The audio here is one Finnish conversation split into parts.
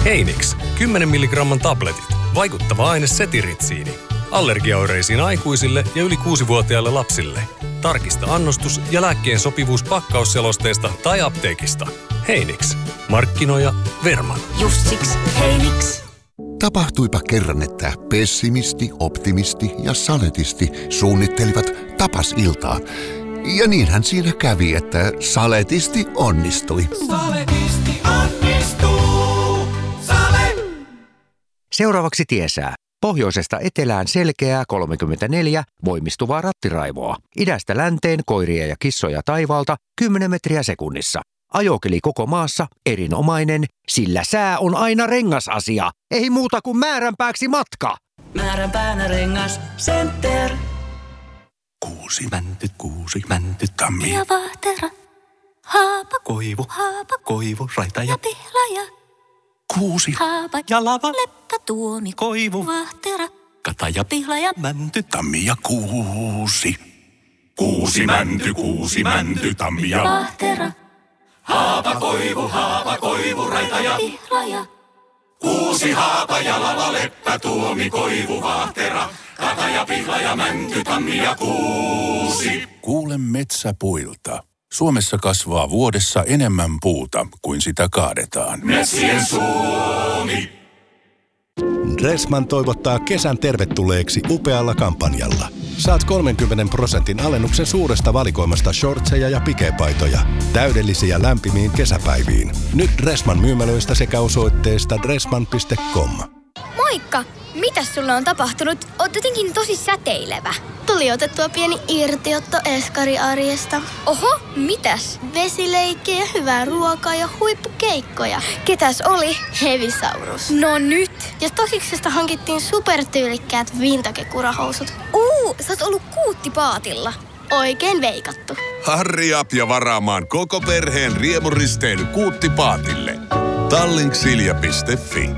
Heinix, 10 milligramman tabletit. Vaikuttava aine setiritsiini. Allergiaoireisiin aikuisille ja yli 6-vuotiaille lapsille. Tarkista annostus ja lääkkeen sopivuus pakkausselosteesta tai apteekista. Heinix. Markkinoija Verman. Just siksi Heinix. Tapahtuipa kerran, että pessimisti, optimisti ja saletisti suunnittelivat tapasiltaa. Ja niinhän siinä kävi, että saletisti onnistui. Saletisti onnistuu. Sale! Seuraavaksi tiesää. Pohjoisesta etelään selkeää 34 voimistuvaa rattiraivoa. Idästä länteen koiria ja kissoja taivaalta 10 metriä sekunnissa. Ajokeli koko maassa erinomainen, sillä sää on aina rengasasia. Ei muuta kuin määränpääksi matka. Määränpäänä rengas Center. Kuusi mänty, tammi. Ja vahtera. Haapa. Koivu, raita Ja pihlaja. Kuusi. Haapa. Ja lava. Leppä tuomi. Koivu. Vahtera. Kata ja Pihlaja. mänty, tammi ja kuusi. Kuusi mänty, tammi ja Vahtera. haapa, koivu, raita ja Pihlaja. kuusi haapa ja lava, leppä, tuomi, koivu, vahtera, kata ja pihla ja mänty, tammi ja kuusi. Kuule metsäpuilta. Suomessa kasvaa vuodessa enemmän puuta kuin sitä kaadetaan. Metsien Suomi. Dressman toivottaa kesän tervetulleeksi upealla kampanjalla. Saat 30% alennuksen suuresta valikoimasta shortseja ja pikepaitoja. Täydellisiä lämpimiin kesäpäiviin. Nyt Dressman myymälöistä sekä osoitteesta dressman.com. Moikka! Mitäs sulle on tapahtunut? Oot jotenkin tosi säteilevä. Tuli otettua pieni irtiotto eskariarjesta. Oho, mitäs? Vesileikkejä, hyvää ruokaa ja huippukeikkoja. Ketäs oli? Hevisaurus. No nyt! Ja Stosiksesta hankittiin supertyylikkäät vintage-kurahousut. Sä oot ollut kuuttipaatilla. Oikein veikattu. Hurry up ja varaamaan koko perheen riemuristeily Kuuttipaatille. Tallinksilja.fi.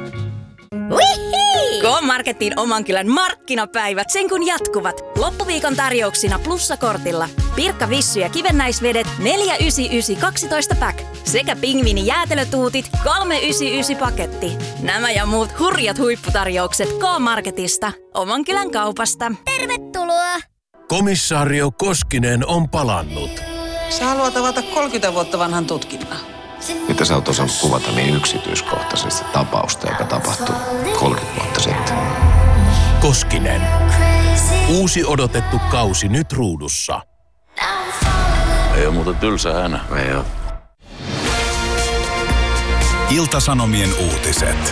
K-Marketin oman kylän markkinapäivät sen kun jatkuvat. Loppuviikon tarjouksina plussakortilla. Pirkka Vissy ja kivennäisvedet 4,99 12 pack. Sekä pingviini jäätelötuutit 3,99 paketti. Nämä ja muut hurjat huipputarjoukset K-Marketista. Oman kylän kaupasta. Tervetuloa! Komissaario Koskinen on palannut. Sä haluat avata 30 vuotta vanhan tutkinnan. Mitä sä oot osannut kuvata niin yksityiskohtaisesti tapausta, joka tapahtui 30 vuotta sitten? Koskinen. Uusi odotettu kausi nyt ruudussa. Ei oo muuten tylsä hänä. Ei oo. Ilta-Sanomien uutiset.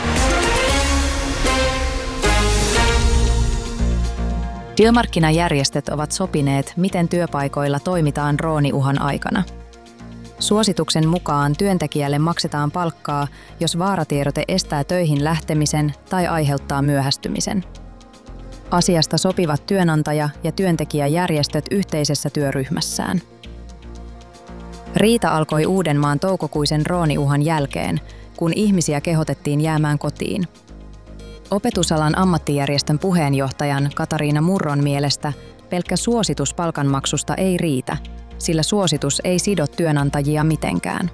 Työmarkkinajärjestöt ovat sopineet, miten työpaikoilla toimitaan drooniuhan aikana. Suosituksen mukaan työntekijälle maksetaan palkkaa, jos vaaratiedote estää töihin lähtemisen tai aiheuttaa myöhästymisen. Asiasta sopivat työnantaja- ja työntekijäjärjestöt yhteisessä työryhmässään. Riita alkoi Uudenmaan toukokuisen drooniuhan jälkeen, kun ihmisiä kehotettiin jäämään kotiin. Opetusalan ammattijärjestön puheenjohtajan Katariina Murron mielestä pelkkä suositus palkanmaksusta ei riitä, sillä suositus ei sido työnantajia mitenkään.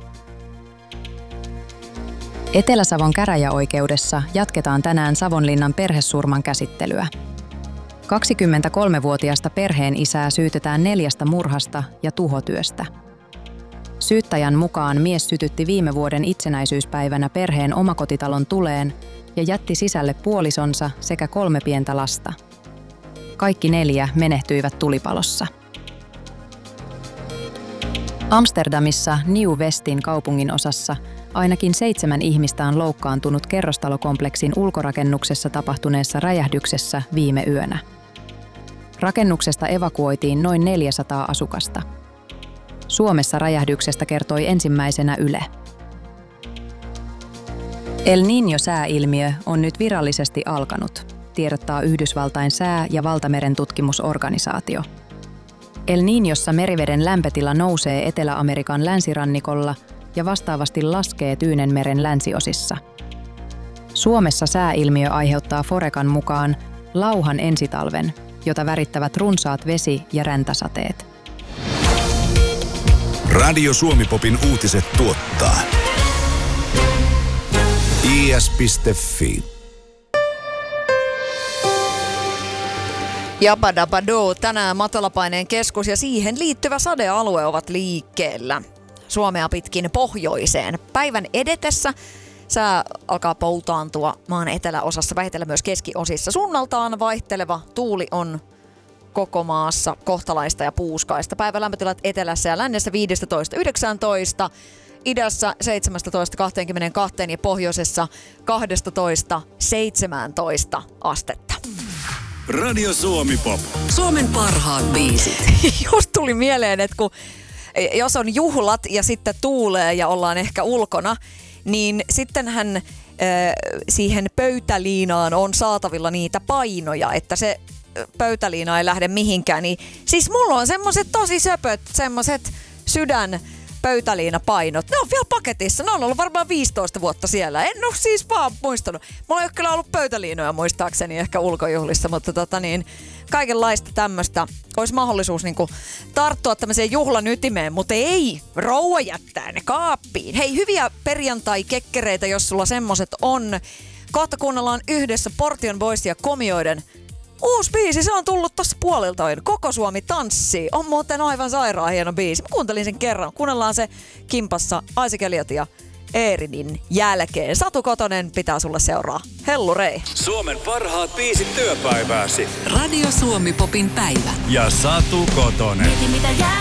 Etelä-Savon käräjäoikeudessa jatketaan tänään Savonlinnan perhesurman käsittelyä. 23-vuotiasta perheen isää syytetään 4 murhasta ja tuhotyöstä. Syyttäjän mukaan mies sytytti viime vuoden itsenäisyyspäivänä perheen omakotitalon tuleen ja jätti sisälle puolisonsa sekä 3 pientä lasta. Kaikki 4 menehtyivät tulipalossa. Amsterdamissa New Westin kaupunginosassa ainakin 7 ihmistä on loukkaantunut kerrostalokompleksin ulkorakennuksessa tapahtuneessa räjähdyksessä viime yönä. Rakennuksesta evakuoitiin noin 400 asukasta. Suomessa räjähdyksestä kertoi ensimmäisenä Yle. El Niño-sääilmiö on nyt virallisesti alkanut, tiedottaa Yhdysvaltain sää- ja valtameren tutkimusorganisaatio. El Niñossa meriveden lämpötila nousee Etelä-Amerikan länsirannikolla ja vastaavasti laskee Tyynenmeren länsiosissa. Suomessa sääilmiö aiheuttaa Forecan mukaan lauhan ensitalven, jota värittävät runsaat vesi- ja räntäsateet. Radio Suomi-popin uutiset tuottaa SPS.fi. Jabadabadoo, tänään matalapaineen keskus ja siihen liittyvä sadealue ovat liikkeellä. Suomea pitkin pohjoiseen. Päivän edetessä sää alkaa poutaantua maan eteläosassa, vähitellen myös keskiosissa. Suunnaltaan vaihteleva tuuli on koko maassa kohtalaista ja puuskaista. Päivän lämpötilat etelässä ja lännessä 15-19, idässä 17-22 ja pohjoisessa 12-17 astetta. Radio Suomi Pop. Suomen parhaat biisit. Just tuli mieleen, että jos on juhlat ja sitten tuulee ja ollaan ehkä ulkona, niin sittenhän siihen pöytäliinaan on saatavilla niitä painoja, että se pöytäliina ei lähde mihinkään. Niin, siis mulla on semmoset tosi söpöt, semmoset pöytäliinapainot. Ne on vielä paketissa. Ne on ollut varmaan 15 vuotta siellä. En ole siis vaan muistanut. Mulla ei ole kyllä ollut pöytäliinoja muistaakseni ehkä ulkojuhlissa, mutta kaikenlaista tämmöistä. Olisi mahdollisuus tarttua tämmöiseen juhlan ytimeen, mutta ei rouva jättää ne kaappiin. Hei, hyviä perjantai-kekkereitä, jos sulla semmoset on. Kohta kuunnellaan yhdessä Portion Boys ja Komioiden uusi biisi, se on tullut tossa puoliltoin. Koko Suomi tanssii. On muuten aivan sairaan hieno biisi. Mä kuuntelin sen kerran. Kuunnellaan se kimpassa Isaac Elliot ja Eerinin jälkeen. Satu Kotonen pitää sulle seuraa. Hellurei. Suomen parhaat biisit työpäivääsi. Radio Suomi Popin päivä. Ja Satu Kotonen. Mieti mitä jää